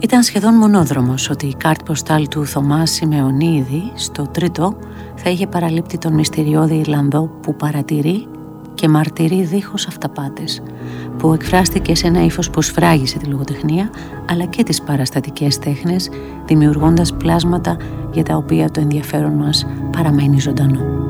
Ήταν σχεδόν μονόδρομος ότι η κάρτ ποστάλ του Θωμά Σιμεωνίδη στο τρίτο θα είχε παραλείπτει τον μυστηριώδη Ιρλανδό που παρατηρεί και μαρτυρεί δίχως αυταπάτες, που εκφράστηκε σε ένα ύφος που σφράγισε τη λογοτεχνία αλλά και τις παραστατικές τέχνες, δημιουργώντας πλάσματα για τα οποία το ενδιαφέρον μας παραμένει ζωντανό.